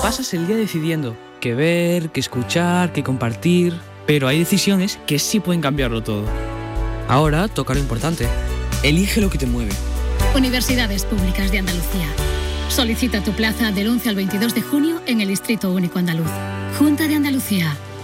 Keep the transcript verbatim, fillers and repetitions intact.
pasas el día decidiendo qué ver, qué escuchar, qué compartir, pero hay decisiones que sí pueden cambiarlo todo. Ahora toca lo importante. Elige lo que te mueve. Universidades Públicas de Andalucía. Solicita tu plaza del once al veintidós de junio en el Distrito Único Andaluz. Junta de Andalucía.